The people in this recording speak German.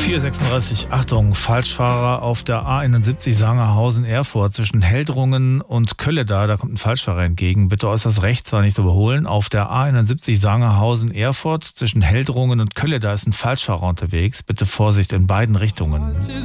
4:36, Achtung, Falschfahrer auf der A71 Sangerhausen-Erfurt zwischen Heldrungen und Kölleda. Da kommt ein Falschfahrer entgegen. Bitte äußerst rechts, war nicht überholen. Auf der A71 Sangerhausen-Erfurt zwischen Heldrungen und Kölleda ist ein Falschfahrer unterwegs. Bitte Vorsicht in beiden Richtungen.